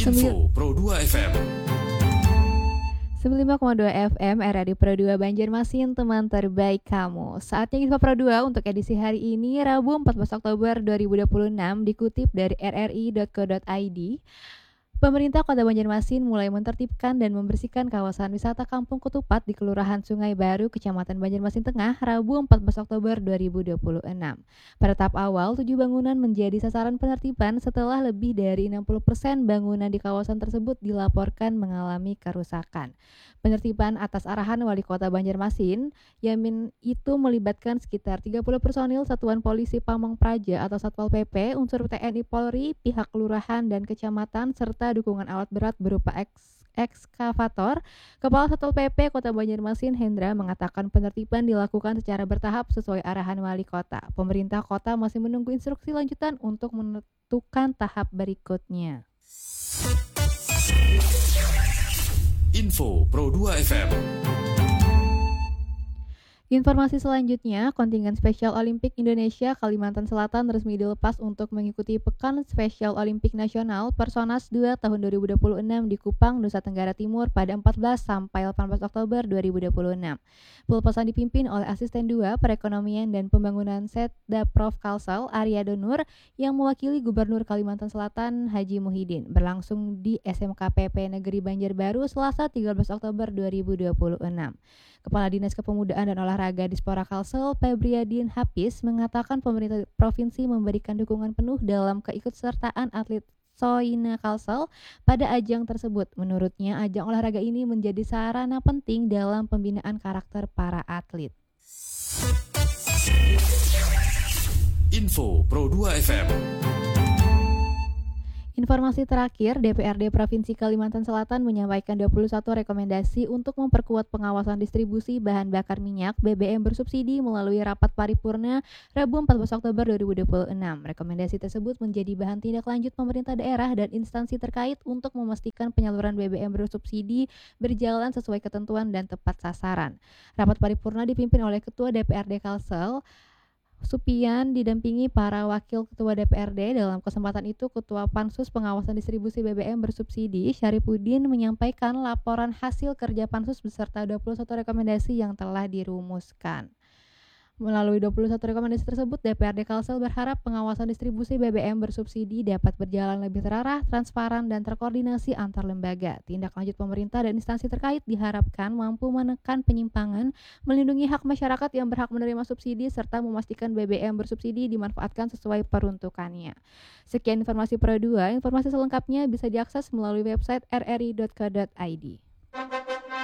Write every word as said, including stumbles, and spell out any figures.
Info Pro dua F M sembilan puluh lima koma dua F M R R I Pro dua Banjarmasin, teman terbaik kamu. Saatnya Info Pro dua untuk edisi hari ini, Rabu empat belas Oktober dua ribu dua puluh enam, dikutip dari r r i dot co dot i d. Pemerintah Kota Banjarmasin mulai menertibkan dan membersihkan kawasan wisata Kampung Ketupat di Kelurahan Sungai Baru, Kecamatan Banjarmasin Tengah, Rabu empat belas Oktober dua ribu dua puluh enam. Pada tahap awal, tujuh bangunan menjadi sasaran penertiban setelah lebih dari enam puluh persen bangunan di kawasan tersebut dilaporkan mengalami kerusakan. Penertiban atas arahan Wali Kota Banjarmasin, Yamin, itu melibatkan sekitar tiga puluh personil Satuan Polisi Pamong Praja atau Satpol P P, unsur T N I Polri, pihak kelurahan dan kecamatan, serta dukungan alat berat berupa eks, ekskavator. Kepala Satpol P P Kota Banjarmasin, Hendra, mengatakan penertiban dilakukan secara bertahap sesuai arahan Wali Kota. Pemerintah kota masih menunggu instruksi lanjutan untuk menentukan tahap berikutnya. Info Pro dua F M. Informasi selanjutnya, kontingen Spesial Olimpik Indonesia Kalimantan Selatan resmi dilepas untuk mengikuti Pekan Spesial Olimpik Nasional Personas dua tahun dua ribu dua puluh enam di Kupang, Nusa Tenggara Timur pada empat belas sampai delapan belas Oktober dua ribu dua puluh enam. Pelepasan dipimpin oleh Asisten dua Perekonomian dan Pembangunan Setda Prof Kalsel Aryado Nur yang mewakili Gubernur Kalimantan Selatan Haji Muhyiddin, berlangsung di S M K P P Negeri Banjarbaru Selasa tiga belas Oktober dua ribu dua puluh enam. Kepala Dinas Kepemudaan dan Olahraga Dispora Kalsel, Febriadin Hafiz, mengatakan pemerintah provinsi memberikan dukungan penuh dalam keikutsertaan atlet Soina Kalsel pada ajang tersebut. Menurutnya, ajang olahraga ini menjadi sarana penting dalam pembinaan karakter para atlet. Info Pro dua F M. Informasi terakhir, D P R D Provinsi Kalimantan Selatan menyampaikan dua puluh satu rekomendasi untuk memperkuat pengawasan distribusi bahan bakar minyak B B M bersubsidi melalui rapat paripurna Rabu empat belas Oktober dua ribu dua puluh enam. Rekomendasi tersebut menjadi bahan tindak lanjut pemerintah daerah dan instansi terkait untuk memastikan penyaluran B B M bersubsidi berjalan sesuai ketentuan dan tepat sasaran. Rapat paripurna dipimpin oleh Ketua D P R D Kalsel Supian, didampingi para wakil ketua D P R D. Dalam kesempatan itu, Ketua Pansus Pengawasan Distribusi B B M bersubsidi Syarifuddin menyampaikan laporan hasil kerja Pansus beserta dua puluh satu rekomendasi yang telah dirumuskan. Melalui dua puluh satu rekomendasi tersebut, D P R D Kalsel berharap pengawasan distribusi B B M bersubsidi dapat berjalan lebih terarah, transparan, dan terkoordinasi antar lembaga. Tindak lanjut pemerintah dan instansi terkait diharapkan mampu menekan penyimpangan, melindungi hak masyarakat yang berhak menerima subsidi, serta memastikan B B M bersubsidi dimanfaatkan sesuai peruntukannya. Sekian informasi Pro dua, informasi selengkapnya bisa diakses melalui website r r i dot co dot i d.